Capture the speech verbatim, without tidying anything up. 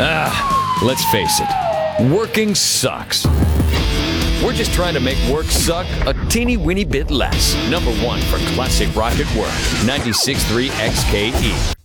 Ah, let's face it, working sucks. We're just trying to make work suck a teeny weeny bit less. Number one for classic rock at work, ninety-six point three X K E.